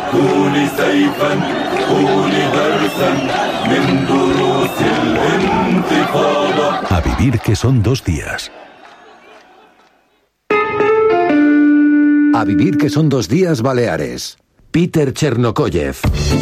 كوني سيفا كوني درسا من دروس الانتفاضة. A vivir que son 2 días. A vivir que son 2 días Baleares. Peter Chernokoyev.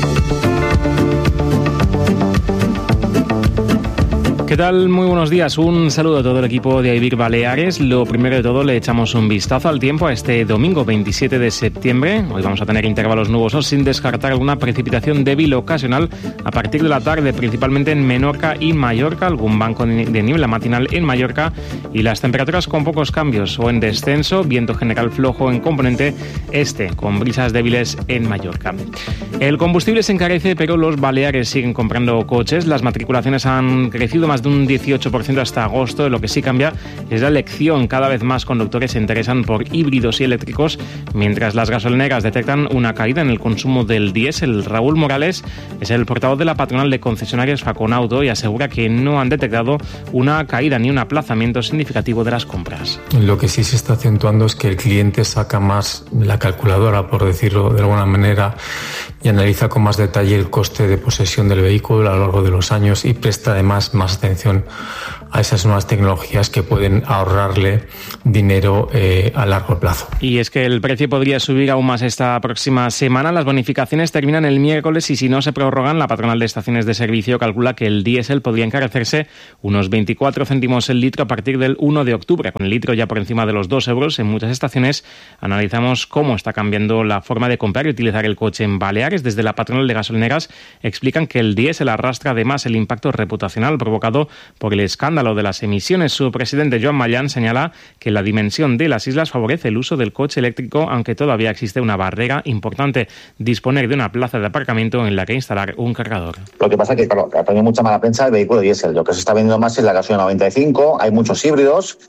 ¿Qué tal? Muy buenos días. Un saludo a todo el equipo de A Vivir Baleares. Lo primero de todo, le echamos un vistazo al tiempo a este domingo 27 de septiembre. Hoy vamos a tener intervalos nubosos sin descartar alguna precipitación débil ocasional a partir de la tarde, principalmente en Menorca y Mallorca, algún banco de niebla matinal en Mallorca y las temperaturas con pocos cambios o en descenso, viento general flojo en componente este, con brisas débiles en Mallorca. El combustible se encarece, pero los baleares siguen comprando coches. Las matriculaciones han crecido más de un 18% hasta agosto. Lo que sí cambia es la elección. Cada vez más conductores se interesan por híbridos y eléctricos, mientras las gasolineras detectan una caída en el consumo del diésel. Raúl Morales es el portavoz de la patronal de concesionarios Faconauto y asegura que no han detectado una caída ni un aplazamiento significativo de las compras. Lo que sí se está acentuando es que el cliente saca más la calculadora, por decirlo de alguna manera, y analiza con más detalle el coste de posesión del vehículo a lo largo de los años y presta además más atención a esas nuevas tecnologías que pueden ahorrarle dinero a largo plazo. Y es que el precio podría subir aún más esta próxima semana. Las bonificaciones terminan el miércoles y si no se prorrogan, la patronal de estaciones de servicio calcula que el diésel podría encarecerse unos 24 céntimos el litro a partir del 1 de octubre, con el litro ya por encima de los 2 euros. En muchas estaciones analizamos cómo está cambiando la forma de comprar y utilizar el coche en Baleares. Desde la patronal de gasolineras explican que el diésel arrastra además el impacto reputacional provocado por el escándalo de las emisiones. Su presidente Joan Mallán señala que la dimensión de las islas favorece el uso del coche eléctrico, aunque todavía existe una barrera importante: disponer de una plaza de aparcamiento en la que instalar un cargador. Lo que pasa es que, claro, ha tenido mucha mala prensa el vehículo diésel. Lo que se está vendiendo más es la gasolina 95, hay muchos híbridos,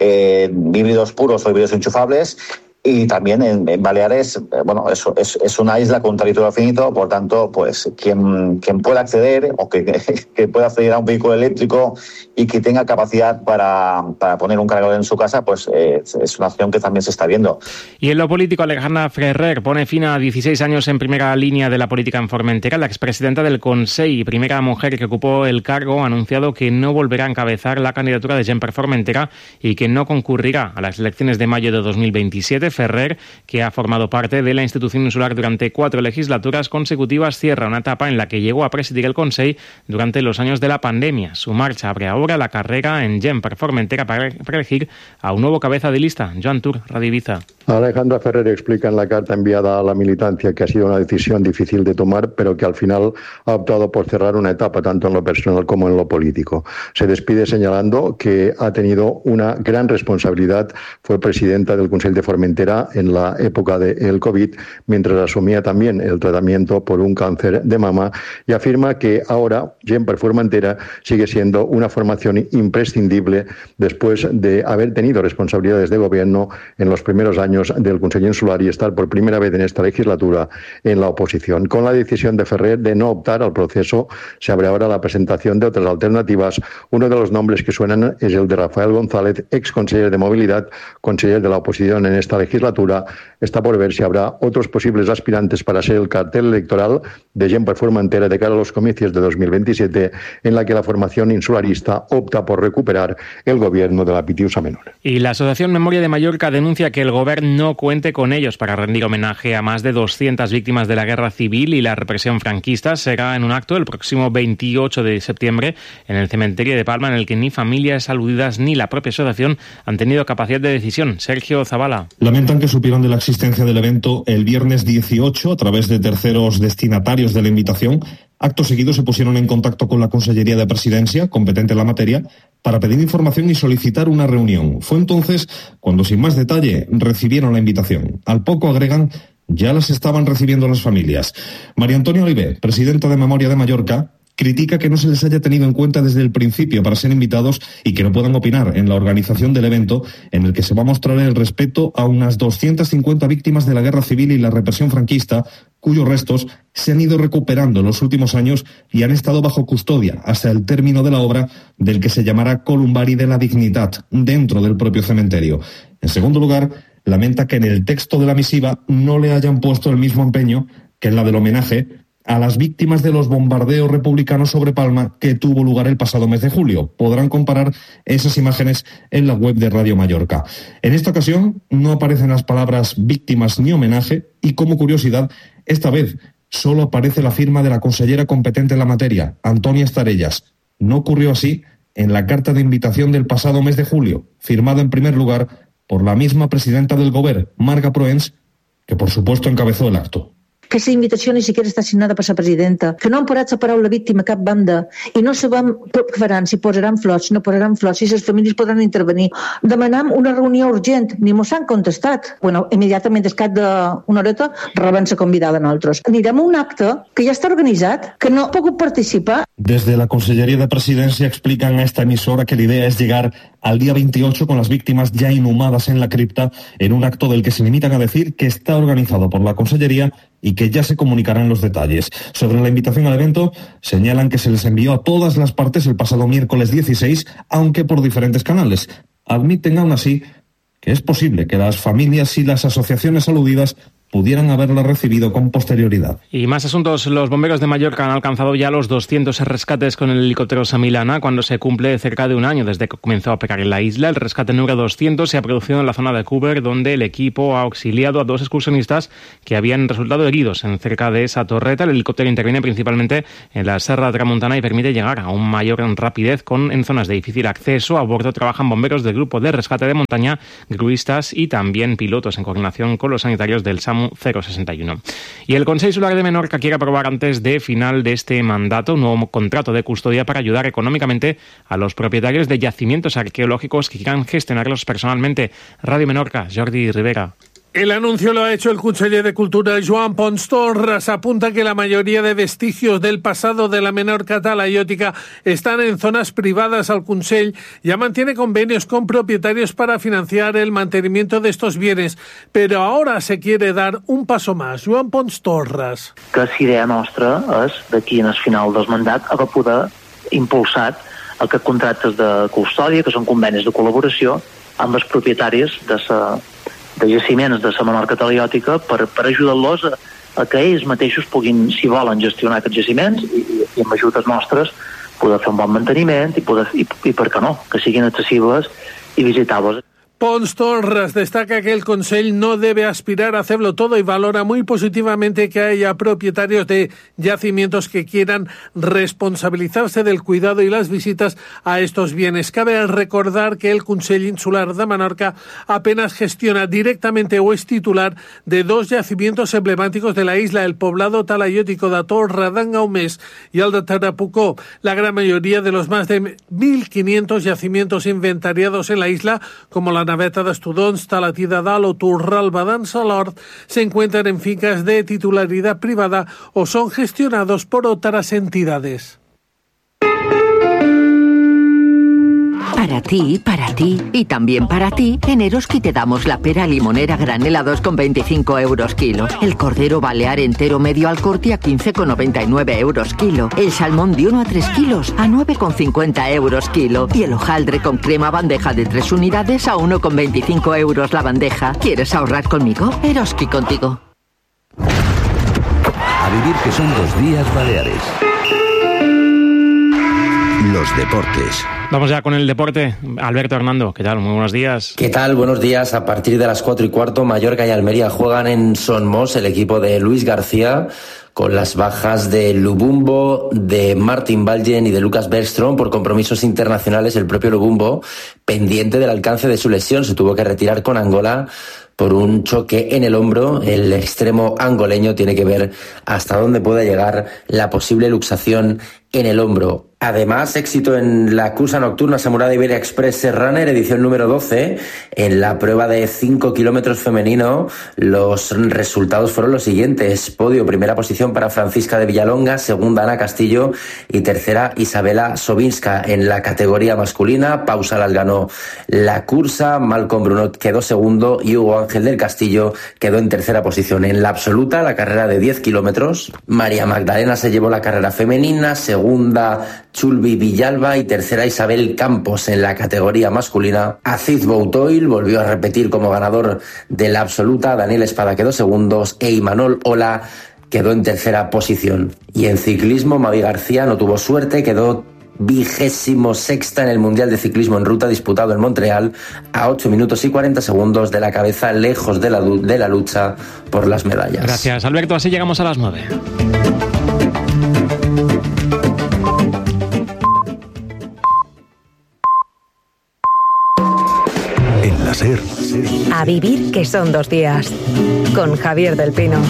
híbridos puros o híbridos enchufables. Y también en Baleares, bueno, eso es una isla con un territorio finito, por tanto, pues quien pueda acceder o que pueda acceder a un vehículo eléctrico y que tenga capacidad para poner un cargador en su casa, pues es una opción que también se está viendo. Y en lo político, Alejandra Ferrer pone fin a 16 años en primera línea de la política en Formentera. La expresidenta del Consell y primera mujer que ocupó el cargo ha anunciado que no volverá a encabezar la candidatura de Gent per Formentera y que no concurrirá a las elecciones de mayo de 2027. Ferrer, que ha formado parte de la institución insular durante 4 legislaturas consecutivas, cierra una etapa en la que llegó a presidir el Consell durante los años de la pandemia. Su marcha abre ahora la carrera en Gent per Formentera para elegir a un nuevo cabeza de lista. Joan Tur, Radio Ibiza. Alejandra Ferrer explica en la carta enviada a la militancia que ha sido una decisión difícil de tomar, pero que al final ha optado por cerrar una etapa tanto en lo personal como en lo político. Se despide señalando que ha tenido una gran responsabilidad. Fue presidenta del Consell de Formentera en la época del COVID, mientras asumía también el tratamiento por un cáncer de mama, y afirma que ahora Gent per Formentera sigue siendo una formación imprescindible después de haber tenido responsabilidades de gobierno en los primeros años del Consell Insular y estar por primera vez en esta legislatura en la oposición. Con la decisión de Ferrer de no optar al proceso, se abre ahora la presentación de otras alternativas. Uno de los nombres que suenan es el de Rafael González, ex conseller de Movilidad, conseller de la oposición en esta legislatura. Está por ver si habrá otros posibles aspirantes para ser el cartel electoral de Gent per Formentera de cara a los comicios de 2027, en la que la formación insularista opta por recuperar el gobierno de la Pitiusa Menor. Y la Asociación Memoria de Mallorca denuncia que el gobierno no cuente con ellos para rendir homenaje a más de 200 víctimas de la guerra civil y la represión franquista. Será en un acto el próximo 28 de septiembre en el cementerio de Palma, en el que ni familias aludidas ni la propia asociación han tenido capacidad de decisión. Sergio Zavala. Lamentan que supieron de la existencia del evento el viernes 18 a través de terceros destinatarios de la invitación. Acto seguido se pusieron en contacto con la Consellería de Presidencia, competente en la materia, para pedir información y solicitar una reunión. Fue entonces cuando, sin más detalle, recibieron la invitación. Al poco, agregan, ya las estaban recibiendo las familias. María Antonia Olivé, presidenta de Memoria de Mallorca, critica que no se les haya tenido en cuenta desde el principio para ser invitados y que no puedan opinar en la organización del evento, en el que se va a mostrar el respeto a unas 250 víctimas de la guerra civil y la represión franquista, cuyos restos se han ido recuperando en los últimos años y han estado bajo custodia hasta el término de la obra del que se llamará Columbari de la Dignitat, dentro del propio cementerio. En segundo lugar, lamenta que en el texto de la misiva no le hayan puesto el mismo empeño que en la del homenaje a las víctimas de los bombardeos republicanos sobre Palma que tuvo lugar el pasado mes de julio. Podrán comparar esas imágenes en la web de Radio Mallorca. En esta ocasión no aparecen las palabras víctimas ni homenaje y, como curiosidad, esta vez solo aparece la firma de la consellera competente en la materia, Antonia Estarellas. No ocurrió así en la carta de invitación del pasado mes de julio, firmada en primer lugar por la misma presidenta del Govern, Marga Proens, que por supuesto encabezó el acto. Que aquesta invitació ni siquiera està signada per la presidenta, que no han parat la paraula víctima a cap banda i no sabem què faran, si posaran flors, si no posaran flors, si les famílies podran intervenir. Demanam una reunió urgent, ni mos han contestat. Bueno, immediatament al cap d'una horeta rebem la convidada a nosaltres. Anirem a un acte que ja està organitzat, que no ha pogut participar. Desde la Consellería de Presidencia explican a esta emisora que la idea es llegar al día 28 con las víctimas ya inhumadas en la cripta en un acto del que se limitan a decir que está organizado por la Consellería y que ya se comunicarán los detalles. Sobre la invitación al evento, señalan que se les envió a todas las partes el pasado miércoles 16, aunque por diferentes canales. Admiten aún así que es posible que las familias y las asociaciones aludidas pudieran haberla recibido con posterioridad. Y más asuntos. Los bomberos de Mallorca han alcanzado ya los 200 rescates con el helicóptero Samilana cuando se cumple cerca de un año desde que comenzó a operar en la isla. El rescate número 200 se ha producido en la zona de Cúber, donde el equipo ha auxiliado a 2 excursionistas que habían resultado heridos en cerca de esa torreta. El helicóptero interviene principalmente en la Serra Tramuntana y permite llegar a un mayor rapidez en zonas de difícil acceso. A bordo trabajan bomberos del grupo de rescate de montaña, gruistas y también pilotos en coordinación con los sanitarios del SAMU 061. Y el Consell Solar de Menorca quiere aprobar antes de final de este mandato un nuevo contrato de custodia para ayudar económicamente a los propietarios de yacimientos arqueológicos que quieran gestionarlos personalmente. Radio Menorca, Jordi Rivera. El anuncio lo ha hecho el conseller de Cultura, Joan Pons Torres. Apunta que la mayoría de vestigios del pasado de la Menorca talayótica están en zonas privadas. Al Consell ya mantiene convenios con propietarios para financiar el mantenimiento de estos bienes, pero ahora se quiere dar un paso más. Joan Pons Torres. Que la idea nostra és, d'aquí en el final del mandat, haver poder impulsar aquests contractes de custòdia, que són convenis de col·laboració amb els propietaris de jaciments de la Menorca talayòtica per ajudar-los a que ells mateixos puguin, si volen, gestionar aquests jaciments i amb ajudes nostres poder fer un bon manteniment i per què no, que siguin accessibles i visitables. Pons Torres destaca que el Consell no debe aspirar a hacerlo todo y valora muy positivamente que haya propietarios de yacimientos que quieran responsabilizarse del cuidado y las visitas a estos bienes. Cabe recordar que el Consell Insular de Menorca apenas gestiona directamente o es titular de 2 yacimientos emblemáticos de la isla, el poblado talayótico de Torre d'en Gaumés y el de Tarapucó. La gran mayoría de los más de 1.500 yacimientos inventariados en la isla, como la Naveta d'Estudons, Talatí de Dalt o Torralba d'en Salord, se encuentran en fincas de titularidad privada o son gestionados por otras entidades. Para ti y también para ti, en Eroski te damos la pera limonera granela 2,25 euros kilo, el cordero balear entero medio al corte a 15,99 euros kilo, el salmón de 1 a 3 kilos a 9,50 euros kilo y el hojaldre con crema bandeja de 3 unidades a 1,25 euros la bandeja. ¿Quieres ahorrar conmigo? Eroski contigo. A vivir que son 2 días Baleares. Los deportes. Vamos ya con el deporte. Alberto Hernando, ¿qué tal? Muy buenos días. ¿Qué tal? Buenos días. A partir de las 4:15, Mallorca y Almería juegan en Son Mos, el equipo de Luis García, con las bajas de Lubumbo, de Martin Valgen y de Lucas Bergström por compromisos internacionales. El propio Lubumbo, pendiente del alcance de su lesión, se tuvo que retirar con Angola por un choque en el hombro. El extremo angoleño tiene que ver hasta dónde puede llegar la posible luxación en el hombro. Además, éxito en la cursa nocturna Samurai Iberia Express Runner, edición número 12. En la prueba de 5 kilómetros femenino, los resultados fueron los siguientes. Podio, primera posición para Francisca de Villalonga, segunda Ana Castillo y tercera Isabela Sobinska. En la categoría masculina, Pau Salas ganó la cursa, Malcolm Brunot quedó segundo y Hugo Ángel del Castillo quedó en tercera posición. En la absoluta, la carrera de 10 kilómetros, María Magdalena se llevó la carrera femenina, segunda Chulbi Villalba y tercera Isabel Campos. En la categoría masculina, Aziz Boutoil volvió a repetir como ganador de la absoluta, Daniel Espada quedó segundos e Imanol Ola quedó en tercera posición. Y en ciclismo, Mavi García no tuvo suerte, quedó 26ª en el Mundial de Ciclismo en Ruta disputado en Montreal, a 8 minutos y 40 segundos de la cabeza, lejos de la lucha por las medallas. Gracias, Alberto. Así llegamos a las 9. En la SER. A vivir que son 2 días. Con Javier del Pino.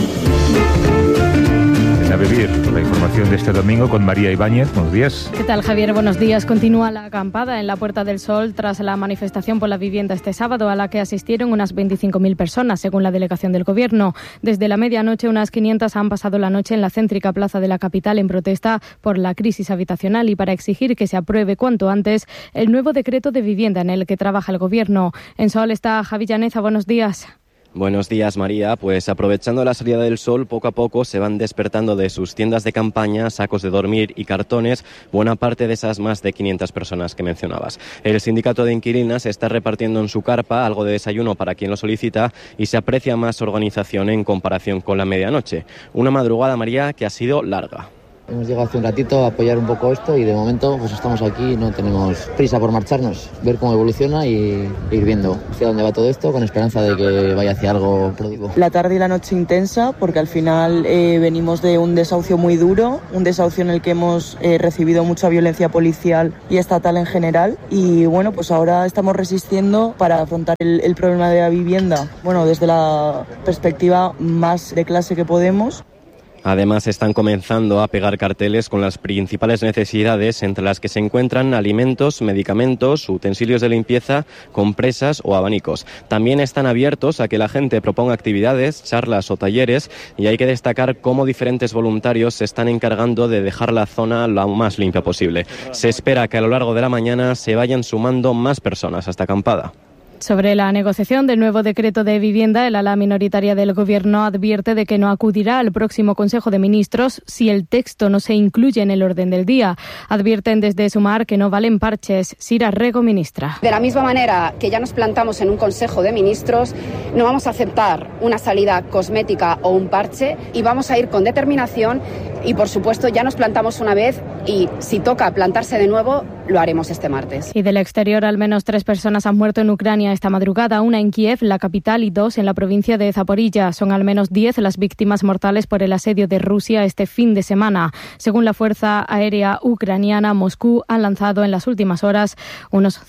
A vivir, la información de este domingo con María Ibáñez. Buenos días. ¿Qué tal, Javier? Buenos días. Continúa la acampada en la Puerta del Sol tras la manifestación por la vivienda este sábado, a la que asistieron unas 25.000 personas, según la delegación del Gobierno. Desde la medianoche, unas 500 han pasado la noche en la céntrica plaza de la capital en protesta por la crisis habitacional y para exigir que se apruebe cuanto antes el nuevo decreto de vivienda en el que trabaja el Gobierno. En Sol está Javi Llaneza. Buenos días. Buenos días, María. Pues aprovechando la salida del sol, poco a poco se van despertando de sus tiendas de campaña, sacos de dormir y cartones buena parte de esas más de 500 personas que mencionabas. El sindicato de inquilinas está repartiendo en su carpa algo de desayuno para quien lo solicita y se aprecia más organización en comparación con la medianoche. Una madrugada, María, que ha sido larga. Hemos llegado hace un ratito a apoyar un poco esto y de momento pues estamos aquí, no tenemos prisa por marcharnos, ver cómo evoluciona y ir viendo hacia dónde va todo esto con esperanza de que vaya hacia algo productivo. La tarde y la noche intensa porque al final venimos de un desahucio muy duro, un desahucio en el que hemos recibido mucha violencia policial y estatal en general y bueno, pues ahora estamos resistiendo para afrontar el problema de la vivienda, bueno, desde la perspectiva más de clase que podemos. Además, están comenzando a pegar carteles con las principales necesidades, entre las que se encuentran alimentos, medicamentos, utensilios de limpieza, compresas o abanicos. También están abiertos a que la gente proponga actividades, charlas o talleres, y hay que destacar cómo diferentes voluntarios se están encargando de dejar la zona lo más limpia posible. Se espera que a lo largo de la mañana se vayan sumando más personas a esta acampada. Sobre la negociación del nuevo decreto de vivienda, el ala minoritaria del Gobierno advierte de que no acudirá al próximo Consejo de Ministros si el texto no se incluye en el orden del día. Advierten desde Sumar que no valen parches. Sira Rego, ministra. De la misma manera que ya nos plantamos en un Consejo de Ministros, no vamos a aceptar una salida cosmética o un parche y vamos a ir con determinación y, por supuesto, ya nos plantamos una vez y si toca plantarse de nuevo, lo haremos este martes. Y del exterior, al menos 3 personas han muerto en Ucrania esta madrugada, una en Kiev, la capital, y 2 en la provincia de Zaporilla. Son al menos 10 las víctimas mortales por el asedio de Rusia este fin de semana. Según la Fuerza Aérea Ucraniana, Moscú ha lanzado en las últimas horas unos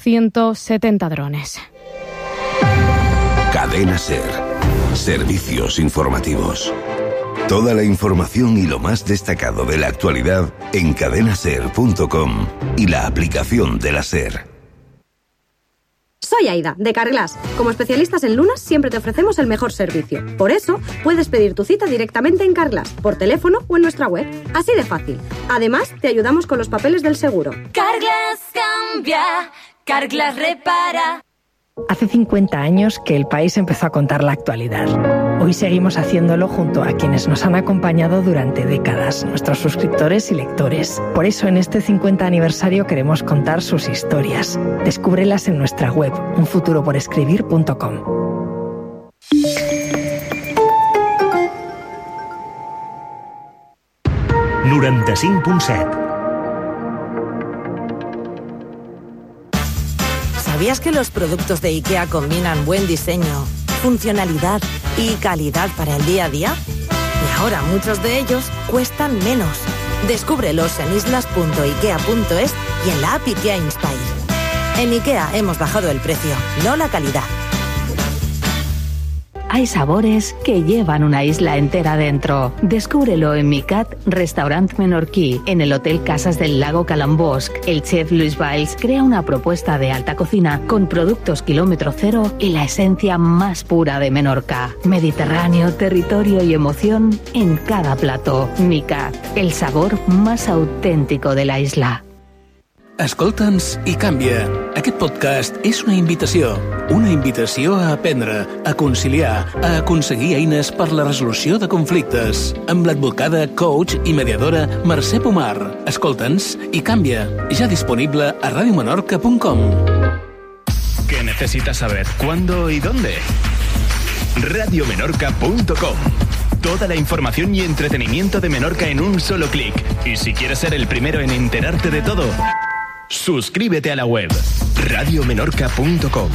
170 drones. Cadena SER. Servicios informativos. Toda la información y lo más destacado de la actualidad en cadenaser.com y la aplicación de la SER. Soy Aida, de Carglass. Como especialistas en lunas, siempre te ofrecemos el mejor servicio. Por eso, puedes pedir tu cita directamente en Carglass, por teléfono o en nuestra web. Así de fácil. Además, te ayudamos con los papeles del seguro. Carglass cambia, Carglass repara. Hace 50 años que el país empezó a contar la actualidad. Hoy seguimos haciéndolo junto a quienes nos han acompañado durante décadas, nuestros suscriptores y lectores. Por eso en este 50 aniversario queremos contar sus historias. Descúbrelas en nuestra web, unfuturoporescribir.com. ¿Sabías que los productos de IKEA combinan buen diseño, funcionalidad y calidad para el día a día? Y ahora muchos de ellos cuestan menos. Descúbrelos en islas.ikea.es y en la app IKEA Inspire. En IKEA hemos bajado el precio, no la calidad. Hay sabores que llevan una isla entera dentro. Descúbrelo en Micat Restaurant Menorquí, en el Hotel Casas del Lago Calambosc. El chef Luis Valls crea una propuesta de alta cocina con productos kilómetro cero y la esencia más pura de Menorca. Mediterráneo, territorio y emoción en cada plato. Micat, el sabor más auténtico de la isla. Escolta'ns i canvia. Aquest podcast és una invitació a aprendre, a conciliar, a aconseguir eines per la resolució de conflictes. Amb l'advocada, coach i mediadora Mercè Pomar. Escolta'ns i canvia. Ja disponible a radiomenorca.com. ¿Qué necesitas saber? ¿Cuándo y dónde? radiomenorca.com. Toda la información y entretenimiento de Menorca en un solo clic. Y si quieres ser el primero en enterarte de todo, suscríbete a la web radiomenorca.com.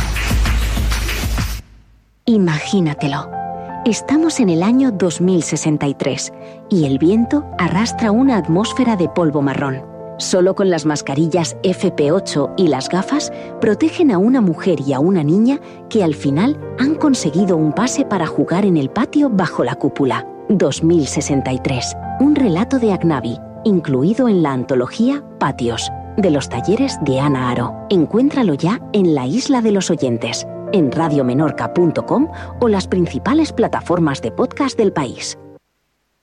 Imagínatelo. Estamos en el año 2063 y el viento arrastra una atmósfera de polvo marrón. Solo con las mascarillas FP8 y las gafas protegen a una mujer y a una niña que al final han conseguido un pase para jugar en el patio bajo la cúpula. 2063. Un relato de Agnavi, incluido en la antología Patios, de los talleres de Ana Aro. Encuéntralo ya en La Isla de los Oyentes, en radiomenorca.com o las principales plataformas de podcast del país.